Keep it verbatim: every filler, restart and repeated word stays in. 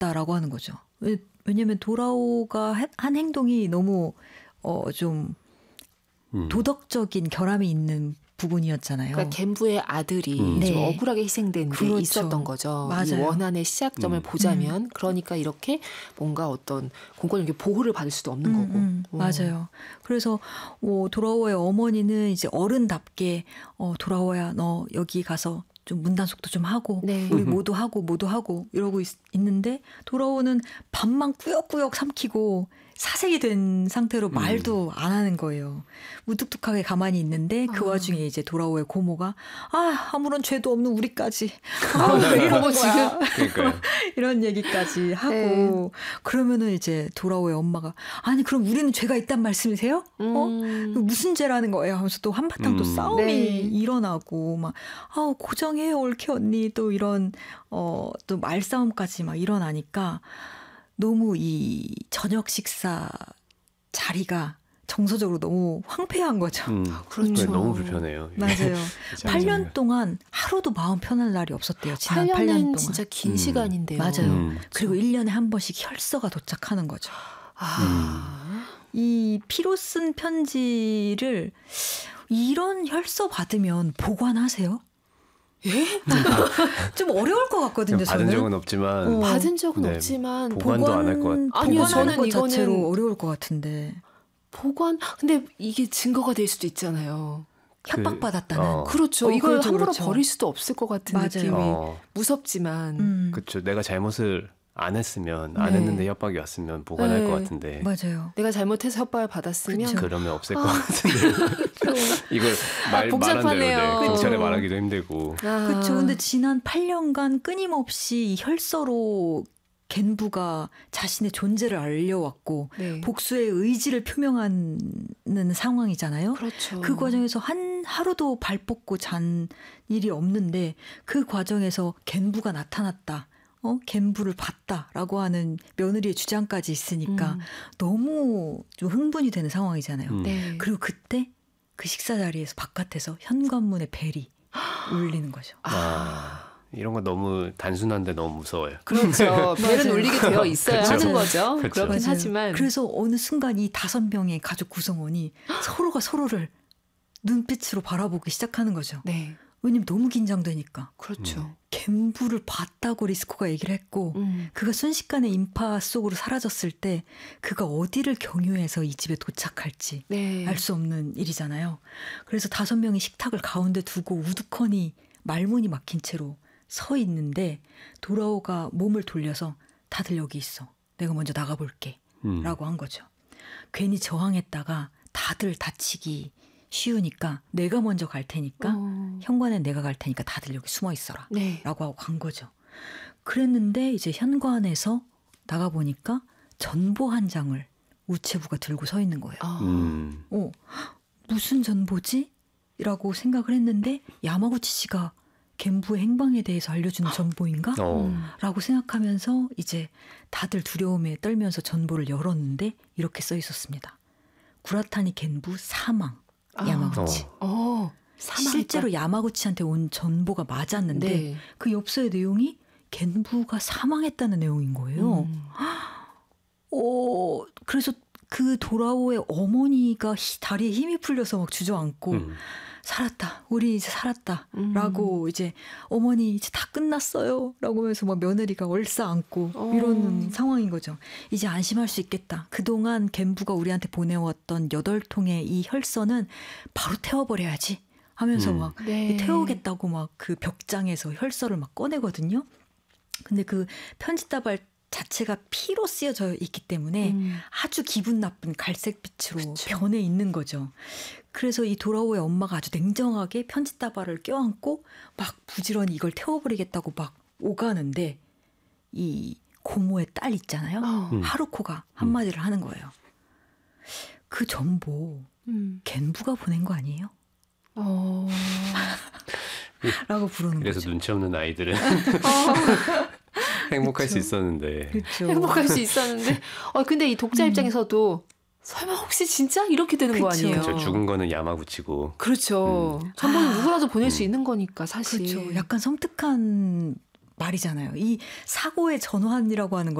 같다라고 하는 거죠. 왜, 왜냐하면 도라오가 한 행동이 너무 어, 좀 음. 도덕적인 결함이 있는 부분이었잖아요. 그러니까 겐부의 아들이 음. 좀 네. 억울하게 희생된 게 그렇죠. 있었던 거죠. 맞아요. 이 원한의 시작점을 음. 보자면 음. 그러니까 이렇게 뭔가 어떤 공권력의 보호를 받을 수도 없는 음, 거고. 음. 맞아요. 그래서 뭐 도라오의 어머니는 이제 어른답게 어, 도라오야 너 여기 가서 좀 문단속도 좀 하고 네. 우리 모두 하고 모두 하고 이러고 있, 있는데 도라오는 밥만 꾸역꾸역 삼키고 사색이 된 상태로 음. 말도 안 하는 거예요. 무뚝뚝하게 가만히 있는데 그 아. 와중에 이제 도라오의 고모가 아 아무런 죄도 없는 우리까지 아, 왜 이러는 거야. 지금 이런 얘기까지 하고 네. 그러면은 이제 도라오의 엄마가 아니 그럼 우리는 죄가 있단 말씀이세요? 음. 어? 무슨 죄라는 거예요? 하면서 또 한바탕 또 음. 싸움이 네. 일어나고 막 아우 고정해요 옳게 언니 또 이런 어, 또 말싸움까지 막 일어나니까 너무 이 저녁 식사 자리가 정서적으로 너무 황폐한 거죠. 음, 그렇죠. 너무 불편해요. 맞아요. 팔 년 장면이. 동안 하루도 마음 편한 날이 없었대요. 지난 팔 팔 년 년은 동안. 진짜 긴 음. 시간인데요. 맞아요. 음. 그리고 일 년에 한 번씩 혈서가 도착하는 거죠. 아. 이 피로 쓴 편지를 이런 혈서 받으면 보관하세요? 예? 좀 어려울 것 같거든요. 받은 저는. 적은 없지만 어. 받은 적은 네. 없지만 보관도 안 할 것 같아요. 아니요, 보관하는 저는 것 이거는 자체로 어려울 것 같은데. 보관 근데 이게 증거가 될 수도 있잖아요. 협박받았다는. 어. 그렇죠. 어, 이걸 그렇죠, 함부로 그렇죠. 버릴 수도 없을 것 같은 맞아요. 느낌이 어, 무섭지만 음, 그렇죠. 내가 잘못을 안 했으면 안 네. 했는데 협박이 왔으면 보관할 네. 것 같은데 맞아요. 내가 잘못해서 협박을 받았으면 그쵸. 그러면 없을 아. 것 같은데 이걸 말, 말한 대로 복잡하네요. 네, 경찰에 그쵸. 말하기도 힘들고 아. 그렇죠. 근데 지난 팔 년간 끊임없이 이 혈서로 겐부가 자신의 존재를 알려왔고 네. 복수의 의지를 표명하는 상황이잖아요. 그렇죠. 그 과정에서 한 하루도 발 뻗고 잔 일이 없는데 그 과정에서 겐부가 나타났다. 어? 겐부를 봤다라고 하는 며느리의 주장까지 있으니까 음. 너무 좀 흥분이 되는 상황이잖아요. 음. 네. 그리고 그때 그 식사 자리에서 바깥에서 현관문의 벨이 울리는 거죠. 아, 이런 거 너무 단순한데 너무 무서워요. 그렇죠. 벨은 맞아요. 울리게 되어 있어야 그쵸. 하는 거죠. 그쵸. 그렇긴 맞아요. 하지만 그래서 어느 순간 이 다섯 명의 가족 구성원이 서로가 서로를 눈빛으로 바라보기 시작하는 거죠. 네. 왜냐면 너무 긴장되니까. 그렇죠. 겐부를 봤다고 리스코가 얘기를 했고 음. 그가 순식간에 인파 속으로 사라졌을 때 그가 어디를 경유해서 이 집에 도착할지 네. 알 수 없는 일이잖아요. 그래서 다섯 명이 식탁을 가운데 두고 우두커니 말문이 막힌 채로 서 있는데 도라오가 몸을 돌려서 다들 여기 있어. 내가 먼저 나가볼게. 음. 라고 한 거죠. 괜히 저항했다가 다들 다치기 쉬우니까 내가 먼저 갈 테니까 어. 현관엔 내가 갈 테니까 다들 여기 숨어 있어라. 네. 라고 하고 간 거죠. 그랬는데 이제 현관에서 나가보니까 전보 한 장을 우체부가 들고 서 있는 거예요. 아. 음. 어, 무슨 전보지? 라고 생각을 했는데 야마구치 씨가 겐부의 행방에 대해서 알려주는 전보인가? 어. 음. 라고 생각하면서 이제 다들 두려움에 떨면서 전보를 열었는데 이렇게 써 있었습니다. 구라타니 겐부 사망. 아. 야마구치. 어. 어. 사망했다. 실제로 야마구치한테 온 전보가 맞았는데 네. 그 엽서의 내용이 겐부가 사망했다는 내용인 거예요. 음. 어, 그래서 그 도라오의 어머니가 히, 다리에 힘이 풀려서 막 주저앉고 음. 살았다. 우리 이제 살았다. 음. 라고 이제 어머니 이제 다 끝났어요. 라고 하면서 막 며느리가 얼싸 안고 어. 이러는 상황인 거죠. 이제 안심할 수 있겠다. 그동안 겐부가 우리한테 보내왔던 여덟 통의 이 혈서는 바로 태워버려야지 하면서 음. 막 네. 태우겠다고 막 그 벽장에서 혈서를 막 꺼내거든요. 근데 그 편지다발 자체가 피로 쓰여져 있기 때문에 음. 아주 기분 나쁜 갈색빛으로 그쵸. 변해 있는 거죠. 그래서 이 도라오의 엄마가 아주 냉정하게 편지다발을 껴안고 막 부지런히 이걸 태워버리겠다고 막 오가는데 이 고모의 딸 있잖아요. 어. 음. 하루코가 한마디를 하는 거예요. 그 전보 음. 겐부가 보낸 거 아니에요? 어. 라고 부르는 그래서 거죠. 눈치 없는 아이들은 행복할 그쵸. 수 있었는데. 그렇죠. 행복할 수 있었는데 어 근데 이 독자 음. 입장에서도 설마 혹시 진짜 이렇게 되는 거 그쵸. 아니에요? 그렇죠. 죽은 거는 야마구치고. 그렇죠. 음. 전보는 아. 누구라도 보낼 수 음. 있는 거니까 사실. 그렇죠. 약간 섬뜩한 말이잖아요. 이 사고의 전환이라고 하는